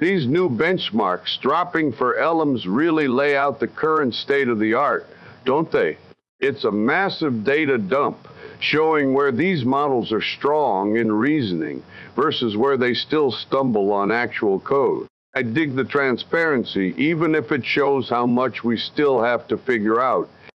These new benchmarks dropping for LLMs really lay out the current state of the art, don't they? It's a massive data dump showing where these models are strong in reasoning versus where they still stumble on actual code. I dig the transparency, even if it shows how much we still have to figure out